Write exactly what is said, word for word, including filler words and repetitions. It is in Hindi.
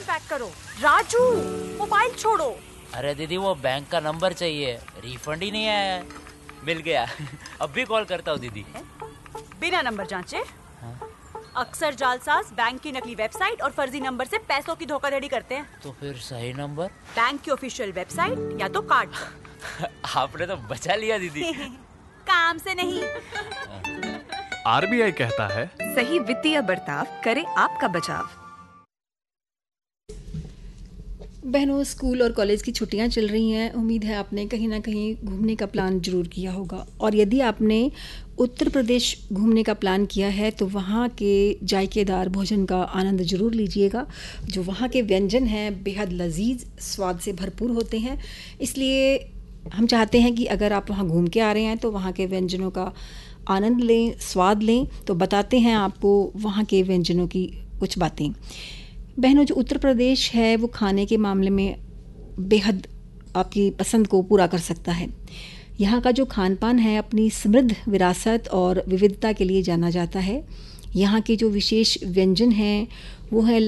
पैक करो। राजू, मोबाइल छोड़ो। अरे दीदी वो बैंक का नंबर चाहिए, रिफंड ही नहीं आया है। मिल गया। अब भी कॉल करता हूँ दीदी। बिना नंबर जांचे? हाँ? अक्सर जालसाज बैंक की नकली वेबसाइट और फर्जी नंबर से पैसों की धोखाधड़ी करते हैं। तो फिर सही नंबर? बैंक की ऑफिशियल वेबसाइट या तो कार्ड पर। आपने तो बचा लिया दीदी। काम से नहीं। आरबीआई कहता है, सही वित्तीय बर्ताव करे आपका बचाव। बहनों, स्कूल और कॉलेज की छुट्टियां चल रही हैं। उम्मीद है आपने कहीं ना कहीं घूमने का प्लान ज़रूर किया होगा, और यदि आपने उत्तर प्रदेश घूमने का प्लान किया है तो वहाँ के जायकेदार भोजन का आनंद ज़रूर लीजिएगा। जो वहाँ के व्यंजन हैं बेहद लजीज स्वाद से भरपूर होते हैं, इसलिए हम चाहते हैं कि अगर आप वहाँ घूम के आ रहे हैं तो वहाँ के व्यंजनों का आनंद लें, स्वाद लें। तो बताते हैं आपको वहाँ के व्यंजनों की कुछ बातें। बहनों, जो उत्तर प्रदेश है वो खाने के मामले में बेहद आपकी पसंद को पूरा कर सकता है। यहाँ का जो खान पान है अपनी समृद्ध विरासत और विविधता के लिए जाना जाता है। यहाँ के जो विशेष व्यंजन हैं वो है